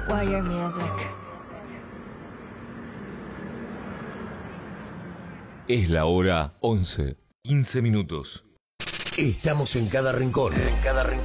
Wire Music. Es la hora 11:15. Estamos en cada rincón.